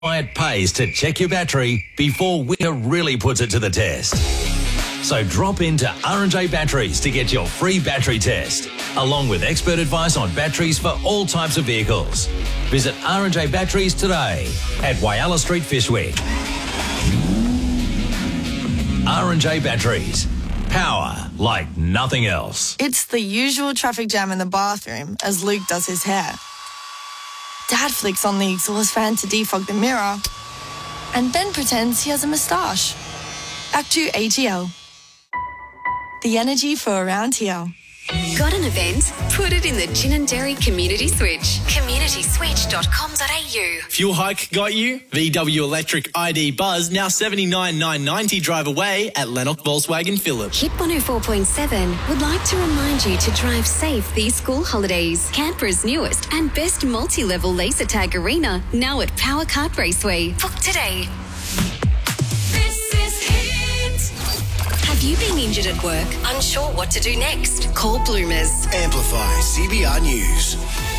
why it pays to check your battery before winter really puts it to the test. So drop into R&J Batteries to get your free battery test, along with expert advice on batteries for all types of vehicles. Visit R&J Batteries today at Whyalla Street, Fyshwick. R&J Batteries. Power like nothing else. It's the usual traffic jam in the bathroom as Luke does his hair. Dad flicks on the exhaust fan to defog the mirror and then pretends he has a moustache. Act 2 ATL. The energy for around here. Got an event? Put it in the Gin and Dairy Community Switch. communityswitch.com.au. Fuel hike got you? VW Electric ID Buzz now $79,990 drive away at Lennox Volkswagen Phillip. Hit 104.7 would like to remind you to drive safe these school holidays. Canberra's newest and best multi-level laser tag arena now at Power Kart Raceway. Book today. Have you been injured at work? Unsure what to do next? Call Bloomers. Amplify CBR News.